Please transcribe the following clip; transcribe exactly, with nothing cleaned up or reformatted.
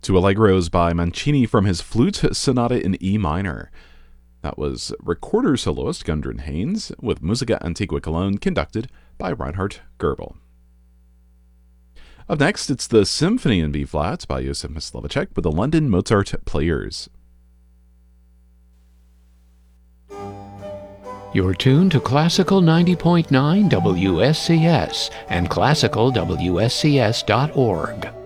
Two Allegros by Mancini from his Flute Sonata in E minor. That was recorder soloist Gundren Haynes with Musica Antiqua Cologne, conducted by Reinhard Goebel. Up next, it's the Symphony in B-flat by Josef Myslivacek with the London Mozart Players. You're tuned to Classical ninety point nine W S C S and classical W S C S dot org.